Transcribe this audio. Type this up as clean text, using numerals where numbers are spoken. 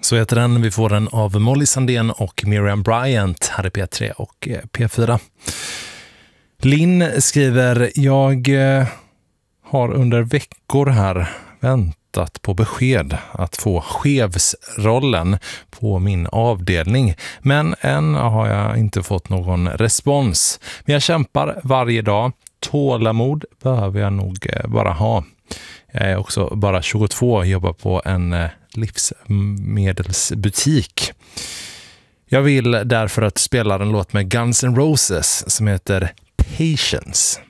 Så heter den. Vi får den av Molly Sandén och Miriam Bryant här i P3 och P4. Linn skriver, jag har under veckor här väntat på besked att få chefsrollen på min avdelning. Men än har jag inte fått någon respons. Men jag kämpar varje dag. Tålamod behöver jag nog bara ha. Jag är också bara 22 och jobbar på en livsmedelsbutik. Jag vill därför att spela en låt med Guns N' Roses som heter Patience.